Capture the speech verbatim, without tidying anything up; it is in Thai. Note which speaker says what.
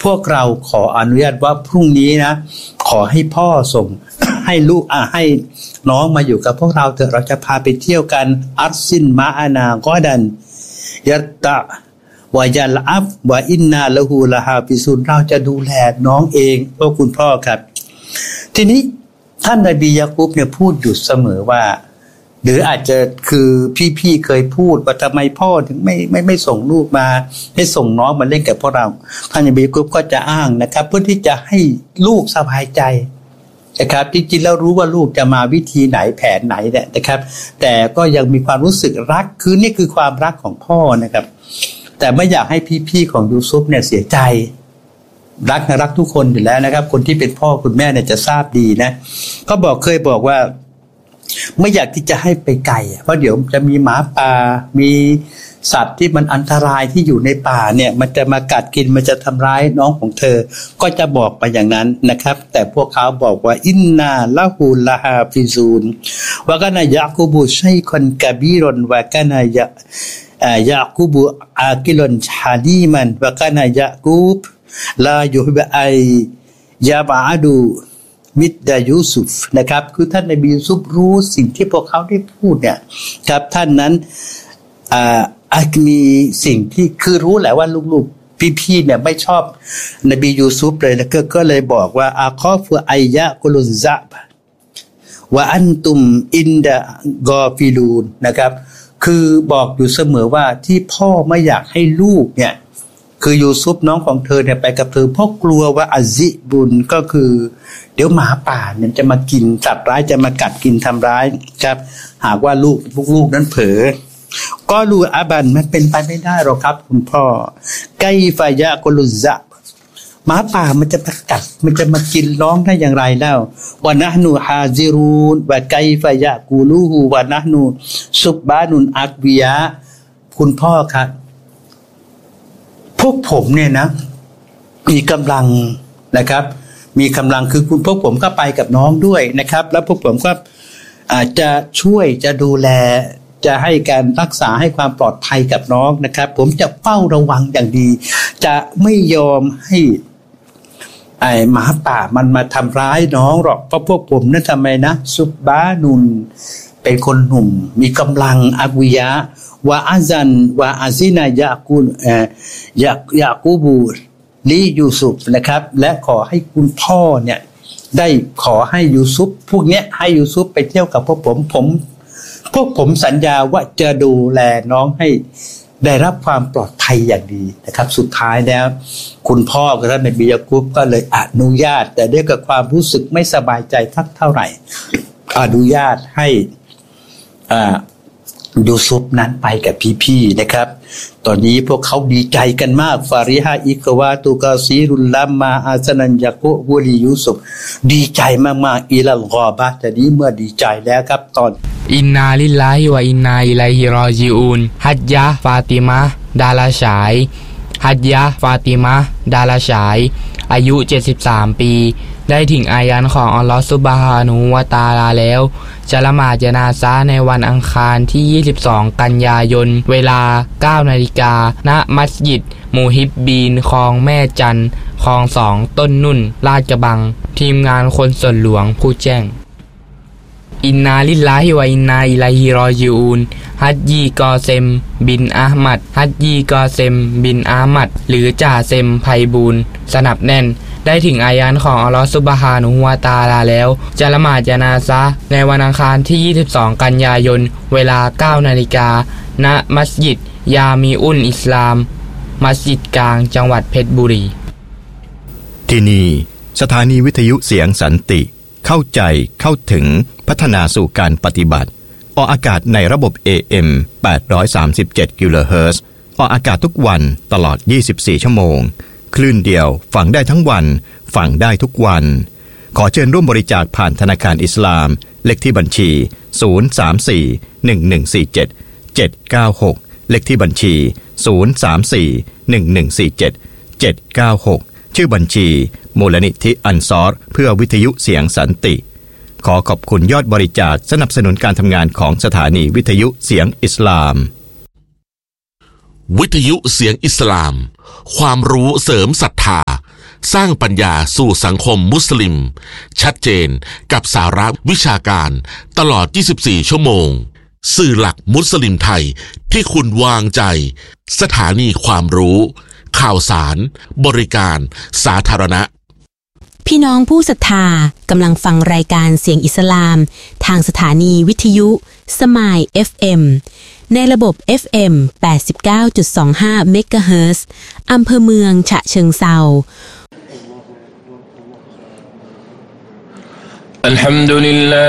Speaker 1: พวกเราขออนุญาตว่าพรุ่งนี้นะขอให้พ่อส่ง ให้ลูกอ่ะให้น้องมาอยู่กับพวกเราเถอะเราจะพาไปเที่ยวกันอัรซินมาอานาก็ดันยัตตะวายัลอัฟวะอินนาละฮูละฮาฟิซุนเราจะดูแลน้องเองเพราะคุณพ่อครับทีนี้ท่านนบียะกูบเนี่ยพูดอยู่เสมอว่าหรืออาจจะคือพี่ๆเคยพูดว่าทำไมพ่อถึงไม่ไม่ไม่ส่งลูกมาให้ส่งน้องมาเล่นกับพวกเราท่านนบียะกูบก็จะอ้างนะครับเพื่อที่จะให้ลูกสบายใจนะครับจริงๆแล้วรู้ว่าลูกจะมาวิธีไหนแผนไหนเนี่ยนะครับแต่ก็ยังมีความรู้สึกรักคือนี่คือความรักของพ่อนะครับแต่ไม่อยากให้พี่ๆของยูซุฟเนี่ยเสียใจรักนะรักทุกคนอยู่แล้วนะครับคนที่เป็นพ่อคุณแม่เนี่ยจะทราบดีนะก็บอกเคยบอกว่าไม่อยากที่จะให้ไปไกลเพราะเดี๋ยวจะมีหมาป่ามีสัตว์ที่มันอันตรายที่อยู่ในป่าเนี่ยมันจะมากัดกินมันจะทำร้ายน้องของเธอก็จะบอกไปอย่างนั้นนะครับแต่พวกเขาบอกว่าอินนาละฮูละฮาฟิซูนวะกะนะยะกูบุชัยคอนกะบีรอนวะกะนะยะยะกูบุอากิลอนฮาลีมันวะกะนะยะกูบลายุฮิบอัยยะบะอะดูมิดดายูซุฟนะครับคือท่านนบียูซุฟรู้สิ่งที่พวกเขาได้พูดเนี่ยครับท่านนั้นอ่าอาจมีสิ่งที่คือรู้แหละว่าลูกๆพี่ๆเนี่ยไม่ชอบนบียูซุฟเลยแล้วก็ก็เลยบอกว่าอาคอฟุอัยยะกุลุซะบวะอันตุมอินดะกอฟิลูนนะครับคือบอกอยู่เสมอว่าที่พ่อไม่อยากให้ลูกเนี่ยคือยูซุฟน้องของเธอเนี่ยไปกับเธอเพราะกลัวว่าอัซิบุนก็คือเดี๋ยวหมาป่าเนี่ยจะมากินสัตว์ร้ายจะมากัดกินทำร้ายครับหากว่าลูกลูกนั้นเผลอก็รู้อาบันมันเป็นไปไม่ได้หรอกครับคุณพ่อไกฟายะกุลุซะหมาป่ามันจะมากัดมันจะมากินน้องได้อย่างไรแล้ววะนะห์นูฮาซิรูนวะไกฟายะกูลูฮูวะนะห์นูซุบบานุนอักบิยะคุณพ่อครับพวกผมเนี่ยนะมีกำลังนะครับมีกำลังคือคุณพวกผมก็ไปกับน้องด้วยนะครับแล้วพวกผมก็อาจจะช่วยจะดูแลจะให้การรักษาให้ความปลอดภัยกับน้องนะครับผมจะเฝ้าระวังอย่างดีจะไม่ยอมให้ไอ้หมาป่ามันมาทำร้ายน้องหรอกเพราะพวกผมนั้นทำไมนะซุบบานุนเป็นคนหนุ่มมีกำลังอักวิยะวะอาซันวะอาซินายะกุลเอ่อยะยะกูบูลียูซุฟนะครับและขอให้คุณพ่อเนี่ยได้ขอให้ยูซุฟพวกเนี้ยให้ยูซุฟไปเที่ยวกับพวกผมผมพวกผมสัญญาว่าจะดูแลน้องให้ได้รับความปลอดภัยอย่างดีนะครับสุดท้ายแล้วคุณพ่อกับท่านนบียะกูบก็เลยอนุญาตแต่ด้วยกับความรู้สึกไม่สบายใจทักเท่าไหร่อนุญาตให้อ่ายูซุฟนั้นไปกับพี่ๆนะครับตอนนี้พวกเขาดีใจกันมากฟาริฮาอิกวาตุกาซีรุลลัมมาอาซนันยะกุวลียูซุฟดีใจมากๆอิลัลกอบะแต่นี้เมื่อดีใจแล้วครับตอน
Speaker 2: อินนาลิลลาฮิวะอินนาอิลัยฮิรอญิอูนฮัจญะฟาติมะดาลาฉายฮัจญะฟาติมะดาลาฉายอายุเจ็ดสิบสามปีได้ถึงอายันของอัลลอฮฺซุบฮานะฮูวะตะอาลาแล้วจะละหมาดญะนาซะห์ในวันอังคารที่ยี่สิบสองกันยายนเวลา เก้านาฬิกา ณมัสยิดมูฮิบบีนคลองแม่จันคลองสองต้นนุ่นลาดกระบังทีมงานคนส่วนหลวงผู้แจ้งอินนาลิลลาฮิวะอินนาอิลัยฮิรอญิอูนฮัจญีกอเซมบินอะห์มัดฮัจญีกอเซมบินอะห์มัดหรือจ่าเซมไพบูลย์สนับแน่นได้ถึงอายันของอัลลอฮฺซุบฮานะฮูวะตะอาลาแล้วจะละหมาดญะนาซะห์ในวันอังคารที่ยี่สิบสองกันยายนเวลา เก้านาฬิกา ณมัสยิดยามีอุลอิสลามมัสยิดกลางจังหวัดเพชรบุรี
Speaker 3: ที่นี่สถานีวิทยุเสียงสันติเข้าใจเข้าถึงพัฒนาสู่การปฏิบัติออกอากาศในระบบ เอ เอ็ม แปดร้อยสามสิบเจ็ด กิโลเฮิรตซ์ออกอากาศทุกวันตลอดยี่สิบสี่ชั่วโมงคลื่นเดียวฟังได้ทั้งวันฟังได้ทุกวันขอเชิญร่วมบริจาคผ่านธนาคารอิสลามเลขที่บัญชีศูนย์ สาม สี่ หนึ่ง หนึ่ง สี่ เจ็ด เจ็ด เก้า หกเลขที่บัญชีศูนย์ สาม สี่ หนึ่ง หนึ่ง สี่ เจ็ด เจ็ด เก้า หกชื่อบัญชีมูลนิธิอันซอรเพื่อวิทยุเสียงสันติขอขอบคุณยอดบริจาคสนับสนุนการทำงานของสถานีวิทยุเสียงอิสลาม
Speaker 4: วิทยุเสียงอิสลามความรู้เสริมศรัทธาสร้างปัญญาสู่สังคมมุสลิมชัดเจนกับสาระวิชาการตลอดยี่สิบสี่ชั่วโมงสื่อหลักมุสลิมไทยที่คุณวางใจสถานีความรู้ข่าวสารบริการสาธารณะ
Speaker 5: พี่น้องผู้ศรัทธากำลังฟังรายการเสียงอิสลามทางสถานีวิทยุสมาย เอฟ เอ็ม ในระบบ เอฟ เอ็ม แปดสิบเก้าจุดสองห้า เมกะเฮิรตซ์อำเภอเมืองฉะเชิงเทราอัลฮัมดุลิลลาห์